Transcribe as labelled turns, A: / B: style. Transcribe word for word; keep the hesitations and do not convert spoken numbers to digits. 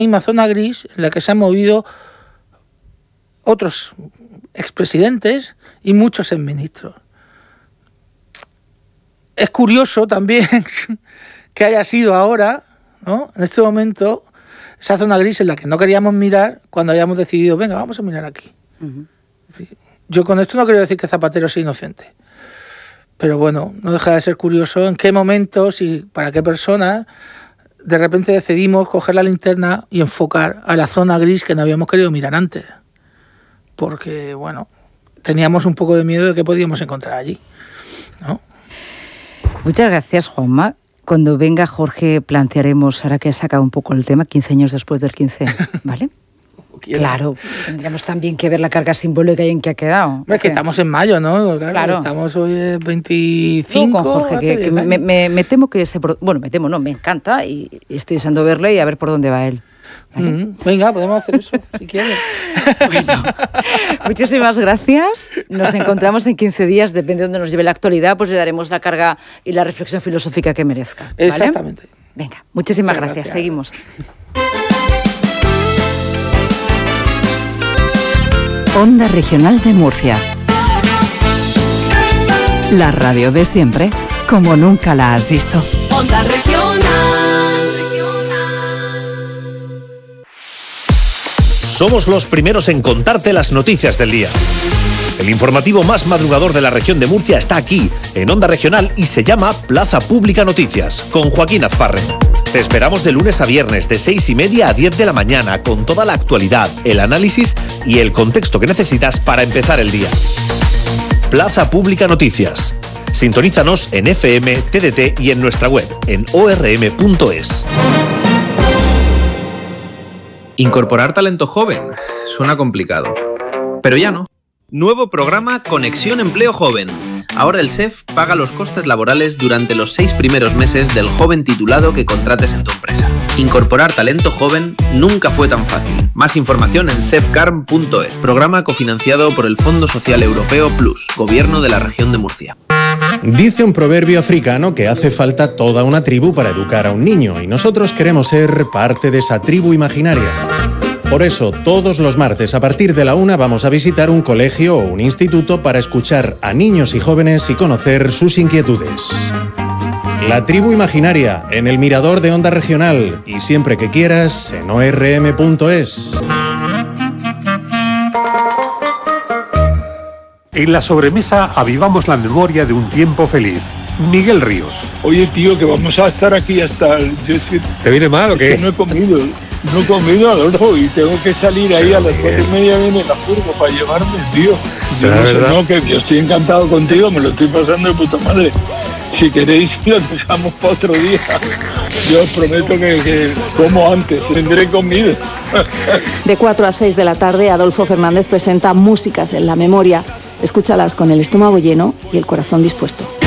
A: misma zona gris en la que se han movido otros expresidentes y muchos exministros. Es curioso también que haya sido ahora, ¿no?, en este momento, esa zona gris en la que no queríamos mirar cuando hayamos decidido, venga, vamos a mirar aquí. Uh-huh. Sí. Yo con esto no quiero decir que Zapatero sea inocente, pero bueno, no deja de ser curioso en qué momentos y para qué personas de repente decidimos coger la linterna y enfocar a la zona gris que no habíamos querido mirar antes. Porque, bueno, teníamos un poco de miedo de qué podíamos encontrar allí, ¿no?
B: Muchas gracias, Juanma. Cuando venga Jorge plantearemos, ahora que ha sacado un poco el tema, quince años después del quince, ¿vale? Claro, tendríamos también que ver la carga simbólica y en qué ha quedado.
A: Es que estamos en mayo, ¿no? Claro,
B: claro.
A: Estamos hoy veinticinco.
B: No, con Jorge, que, que me, me, me temo que se... Bueno, me temo, no, me encanta y estoy deseando verle y a ver por dónde va él. ¿Vale?
A: Mm, venga, podemos hacer eso, si quieres.
B: Bueno, muchísimas gracias. Nos encontramos en quince días, depende de dónde nos lleve la actualidad, pues le daremos la carga y la reflexión filosófica que merezca, ¿vale?
A: Exactamente.
B: Venga, muchísimas gracias.
A: gracias.
B: Seguimos.
C: Onda Regional de Murcia. La radio de siempre, como nunca la has visto.
D: Onda Regional.
E: Somos los primeros en contarte las noticias del día. El informativo más madrugador de la región de Murcia está aquí, en Onda Regional, y se llama Plaza Pública Noticias, con Joaquín Azparre. Te esperamos de lunes a viernes, de seis y media a diez de la mañana, con toda la actualidad, el análisis y el contexto que necesitas para empezar el día. Plaza Pública Noticias. Sintonízanos en F M, T D T y en nuestra web, en o r m punto es.
F: Incorporar talento joven suena complicado, pero ya no. Nuevo programa Conexión Empleo Joven. Ahora el S E F paga los costes laborales durante los seis primeros meses del joven titulado que contrates en tu empresa. Incorporar talento joven nunca fue tan fácil. Más información en sefcarm punto es. Programa cofinanciado por el Fondo Social Europeo Plus, Gobierno de la Región de Murcia.
G: Dice un proverbio africano que hace falta toda una tribu para educar a un niño, y nosotros queremos ser parte de esa tribu imaginaria. Por eso, todos los martes a partir de la una vamos a visitar un colegio o un instituto para escuchar a niños y jóvenes y conocer sus inquietudes. La tribu imaginaria, en el Mirador de Onda Regional, y siempre que quieras en o r m punto es.
H: En la sobremesa avivamos la memoria de un tiempo feliz. Miguel Ríos.
I: Oye, tío, que vamos a estar aquí hasta... El...
H: ¿Te viene mal o qué?
I: Es que no he comido, no he comido, Adolfo, y tengo que salir ahí a las cuatro y media viene la furgo para llevarme, tío.
H: ¿Será
I: no,
H: verdad?
I: No, que yo estoy encantado contigo, me lo estoy pasando de puta madre. Si queréis, lo dejamos para otro día. Yo os prometo que, que como antes, tendré comida.
J: De cuatro a seis de la tarde, Adolfo Fernández presenta Músicas en la Memoria. Escúchalas con el estómago lleno y el corazón dispuesto.